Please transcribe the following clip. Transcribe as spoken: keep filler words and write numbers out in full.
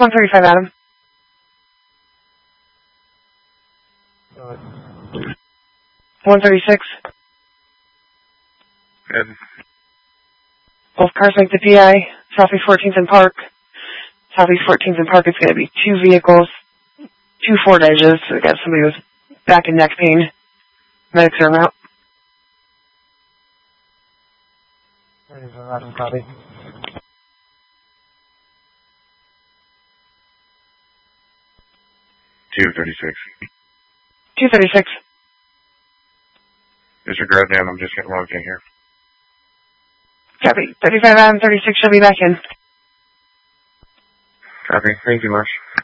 one thirty-five, Adam. Uh, one thirty-six. Good. Both cars make the P I. Southeast fourteenth and Park. Southeast fourteenth and Park, it's going to be two vehicles, two Ford Edges. So we got somebody with back and neck pain. Medics are out. Adam, copy. two thirty-six. two thirty-six. Disregard them, I'm just getting logged in here. Copy. thirty-five Adam, thirty-six, she'll be back in. Copy. Thank you much.